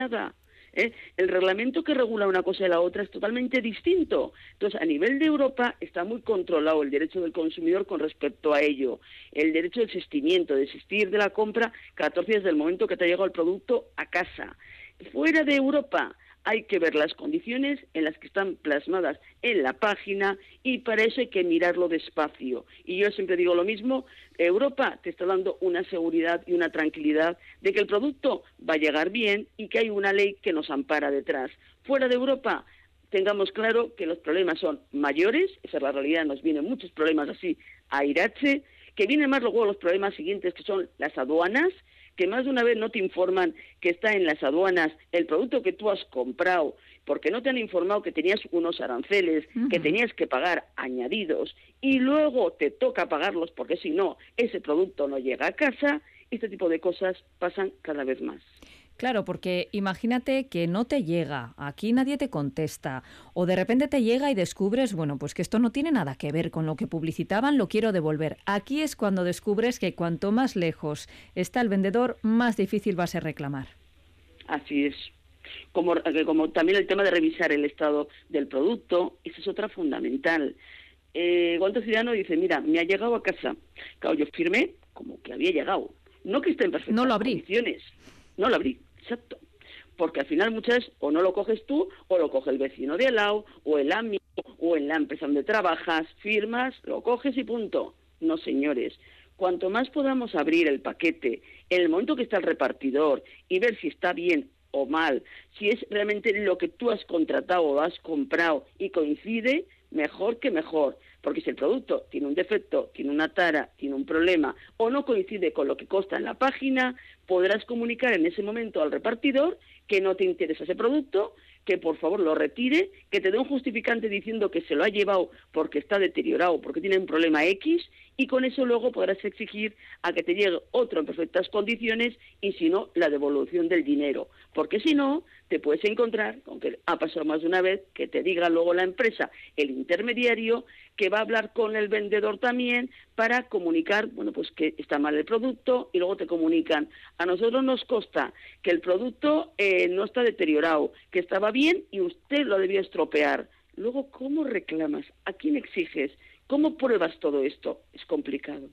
nada. El reglamento que regula una cosa y la otra es totalmente distinto. Entonces, a nivel de Europa está muy controlado el derecho del consumidor con respecto a ello. El derecho de desistimiento, de desistir de la compra 14 días del momento que te ha llegado el producto a casa. Fuera de Europa hay que ver las condiciones en las que están plasmadas en la página y para eso hay que mirarlo despacio. Y yo siempre digo lo mismo, Europa te está dando una seguridad y una tranquilidad de que el producto va a llegar bien y que hay una ley que nos ampara detrás. Fuera de Europa, tengamos claro que los problemas son mayores, esa es la realidad, nos vienen muchos problemas así a Irache, que vienen más luego los problemas siguientes que son las aduanas, que más de una vez no te informan que está en las aduanas el producto que tú has comprado, porque no te han informado que tenías unos aranceles, que tenías que pagar añadidos, y luego te toca pagarlos porque si no, ese producto no llega a casa. Este tipo de cosas pasan cada vez más. Claro, porque imagínate que no te llega, aquí nadie te contesta, o de repente te llega y descubres, bueno, pues que esto no tiene nada que ver con lo que publicitaban, lo quiero devolver. Aquí es cuando descubres que cuanto más lejos está el vendedor, más difícil va a ser reclamar. Así es. Como también el tema de revisar el estado del producto, esa es otra fundamental. ¿Cuánto ciudadano dice, mira, me ha llegado a casa? Claro, yo firmé como que había llegado. No que esté en perfectas condiciones. No lo abrí, exacto. Porque al final muchas veces o no lo coges tú, o lo coge el vecino de al lado, o el amigo, o en la empresa donde trabajas, firmas, lo coges y punto. No, señores. Cuanto más podamos abrir el paquete en el momento que está el repartidor y ver si está bien o mal, si es realmente lo que tú has contratado o has comprado y coincide, mejor que mejor. Porque si el producto tiene un defecto, tiene una tara, tiene un problema o no coincide con lo que consta en la página, podrás comunicar en ese momento al repartidor que no te interesa ese producto, que por favor lo retire, que te dé un justificante diciendo que se lo ha llevado porque está deteriorado, porque tiene un problema X, y con eso luego podrás exigir a que te llegue otro en perfectas condiciones y si no, la devolución del dinero. Porque si no, te puedes encontrar, aunque ha pasado más de una vez, que te diga luego la empresa, el intermediario, que va a hablar con el vendedor también para comunicar, bueno, pues que está mal el producto y luego te comunican. A nosotros nos consta que el producto no está deteriorado, que estaba bien y usted lo debió estropear. Luego, ¿cómo reclamas? ¿A quién exiges? ¿Cómo pruebas todo esto? Es complicado.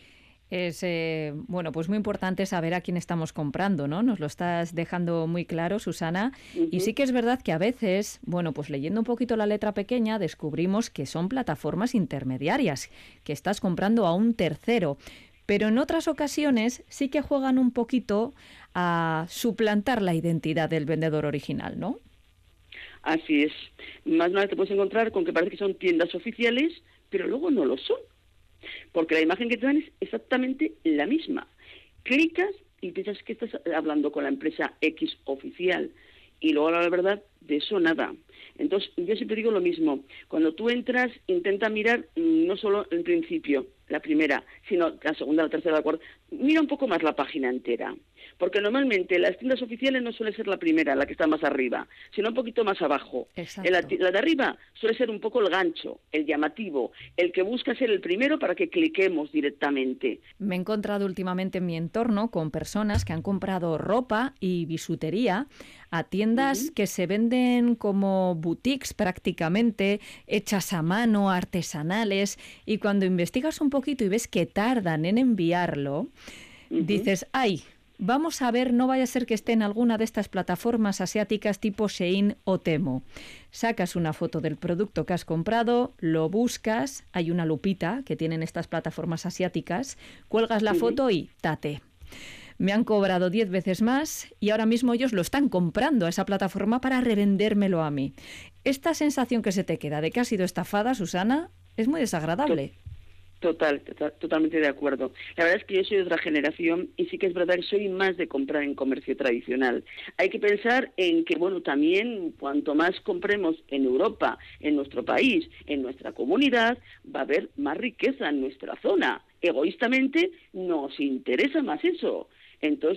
Es bueno, pues muy importante saber a quién estamos comprando, ¿no? Nos lo estás dejando muy claro, Susana. Y sí que es verdad que a veces, bueno, pues leyendo un poquito la letra pequeña, descubrimos que son plataformas intermediarias, que estás comprando a un tercero. Pero en otras ocasiones sí que juegan un poquito a suplantar la identidad del vendedor original, ¿no? Así es. Más de una vez te puedes encontrar con que parece que son tiendas oficiales, pero luego no lo son. Porque la imagen que te dan es exactamente la misma. Clicas y piensas que estás hablando con la empresa X oficial y luego la verdad de eso nada. Entonces yo siempre digo lo mismo, cuando tú entras intenta mirar no solo el principio, la primera, sino la segunda, la tercera, la cuarta, mira un poco más la página entera. Porque normalmente las tiendas oficiales no suele ser la primera, la que está más arriba, sino un poquito más abajo. La de arriba suele ser un poco el gancho, el llamativo, el que busca ser el primero para que cliquemos directamente. Me he encontrado últimamente en mi entorno con personas que han comprado ropa y bisutería a tiendas que se venden como boutiques prácticamente, hechas a mano, artesanales, y cuando investigas un poquito y ves que tardan en enviarlo, dices, ¡ay! Vamos a ver, no vaya a ser que esté en alguna de estas plataformas asiáticas tipo Shein o Temu. Sacas una foto del producto que has comprado, lo buscas, hay una lupita que tienen estas plataformas asiáticas, cuelgas la foto y tate. Me han cobrado 10 veces más y ahora mismo ellos lo están comprando a esa plataforma para revendérmelo a mí. Esta sensación que se te queda de que has sido estafada, Susana, es muy desagradable. Totalmente de acuerdo. La verdad es que yo soy de otra generación y sí que es verdad que soy más de comprar en comercio tradicional. Hay que pensar en que, bueno, también cuanto más compremos en Europa, en nuestro país, en nuestra comunidad, va a haber más riqueza en nuestra zona. Egoístamente nos interesa más eso. Entonces,